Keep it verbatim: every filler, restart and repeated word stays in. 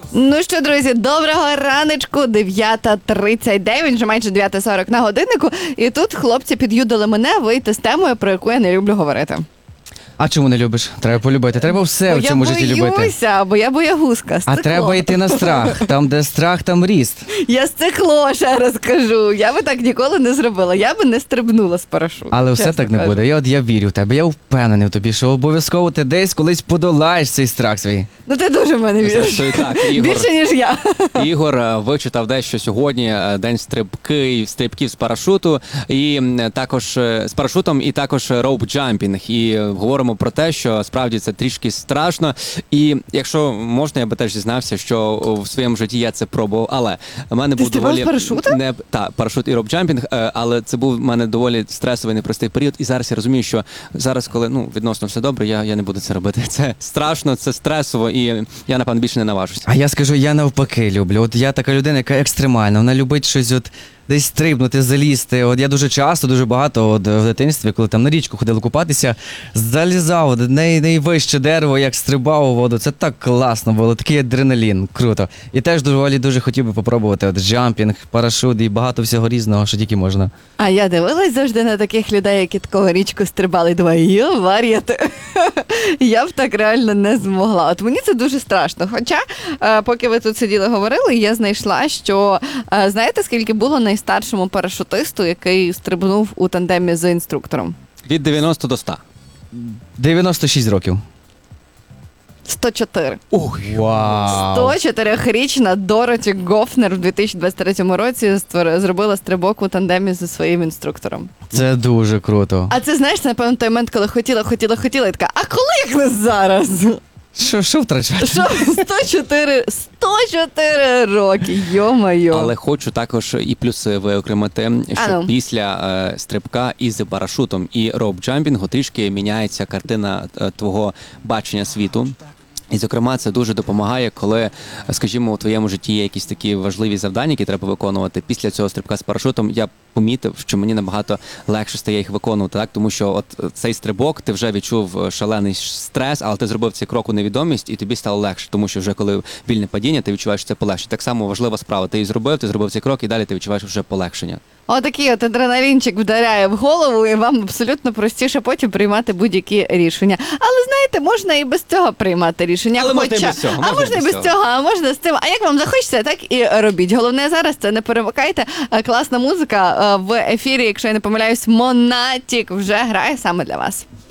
Ну що, друзі, доброго раночку, дев'ята тридцять дев'ять, вже майже дев'ята сорок на годиннику. І тут хлопці під'юдили мене вийти з темою, про яку я не люблю говорити. А чому не любиш? Треба полюбити. Треба все Бо в цьому я житті любити. боюся, бо я боягузка. А Сцикло. треба йти на страх. Там, де страх, там ріст. Я сцикло, ще раз кажу. Я би так ніколи не зробила. Я би не стрибнула з парашуту. Але все так не кажу. буде. Я, от, я вірю в тебе. Я впевнений в тобі, що обов'язково ти десь колись подолаєш цей страх свій. Ну ти дуже в мене віриш. Це і так, Ігор. Більше, ніж я. Ігор е, вичитав дещо сьогодні, е, день стрибки, стрибків з парашуту, і м, також е, з парашутом, і також роуп-джампінг. І е, говоримо про те, що справді це трішки страшно. І якщо можна, я би теж зізнався, що в своєму житті я це пробував, але в мене Ти був стрибав доволі... з парашута? Не, та, парашут і роуп-джампінг, е, але це був в мене доволі стресовий, непростий період. І зараз я розумію, що зараз, коли ну, відносно все добре, я, я не буду це робити. Це страшно, це стресово, і я, напевно, більше не наважуся. А я скажу, я навпаки люблю. От я така людина, яка екстремальна. Вона любить щось от десь стрибнути, залізти. От я дуже часто, дуже багато от, в дитинстві, коли там на річку ходили купатися, залізав от, най, найвище дерево, як стрибав у воду. Це так класно було, такий адреналін, круто. І теж доволі дуже хотів би попробувати от джампінг, парашут і багато всього різного, що тільки можна. А я дивилась завжди на таких людей, які такого річку стрибали. Думаю, йо, вар'яти. Я б так реально не змогла. От мені це дуже страшно. Хоча, е, поки ви тут сиділи говорили, я знайшла, що е, знаєте, скільки було найстаршому парашутисту, який стрибнув у тандемі з інструктором? Від дев'яноста до ста. дев'яносто шість років. сто чотири. Ух, Вау! сто чотирирічна Дороті Гофнер в дві тисячі двадцять третьому році створ- зробила стрибок у тандемі зі своїм інструктором. Це дуже круто. А це, знаєш, це, напевно, той момент, коли хотіла, хотіла, хотіла, і така, а коли як не зараз? Що, що втрачати? Що, сто чотири, сто чотири роки, йо-моє. Але хочу також і плюси виокремити, що А ну. після е, стрибка із парашутом і роуп-джампінгу трішки міняється картина е, твого бачення світу. І, зокрема, це дуже допомагає, коли, скажімо, у твоєму житті є якісь такі важливі завдання, які треба виконувати. Після цього стрибка з парашутом я помітив, що мені набагато легше стає їх виконувати, так? Тому що от цей стрибок, ти вже відчув шалений стрес, але ти зробив цей крок у невідомість, і тобі стало легше, тому що вже коли вільне падіння, ти відчуваєш, що це полегшення. Так само важлива справа. Ти її зробив, ти зробив цей крок, і далі ти відчуваєш вже полегшення. Отакий от адреналінчик вдаряє в голову, і вам абсолютно простіше потім приймати будь-які рішення. Але, знаєте, можна і без цього приймати рішення. Але можна і Хоча... без цього, А можна можна і і без без цього. цього, а можна з цим. А як вам захочеться, так і робіть. Головне зараз це не перемикайте. Е, Класна музика е, в ефірі, якщо я не помиляюсь, Монатік вже грає саме для вас.